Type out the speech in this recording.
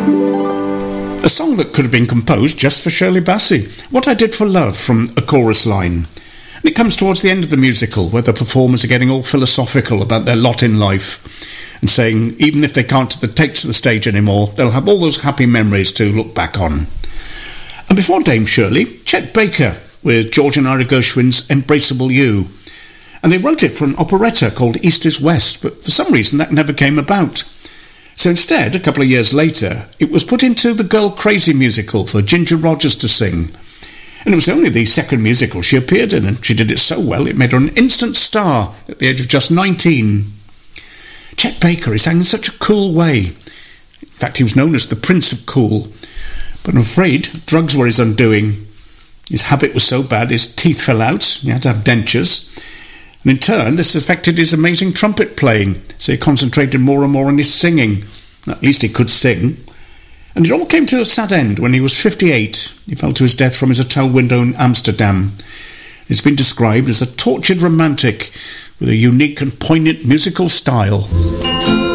A song that could have been composed just for Shirley Bassey. What I Did for Love, from a chorus line. And it comes towards the end of the musical, where the performers are getting all philosophical about their lot in life and saying even if they can't take to the stage anymore, they'll have all those happy memories to look back on. And before Dame Shirley, Chet Baker with George and Ira Gershwin's Embraceable You. And they wrote it for an operetta called East is West, but for some reason that never came about. So instead, a couple of years later, it was put into the Girl Crazy musical for Ginger Rogers to sing. And it was only the second musical she appeared in, and she did it so well it made her an instant star at the age of just 19. Chet Baker, he sang in such a cool way. In fact, he was known as the Prince of Cool. But I'm afraid drugs were his undoing. His habit was so bad his teeth fell out, he had to have dentures. And in turn, this affected his amazing trumpet playing, so he concentrated more and more on his singing. At least he could sing. And it all came to a sad end when he was 58. He fell to his death from his hotel window in Amsterdam. He's been described as a tortured romantic with a unique and poignant musical style.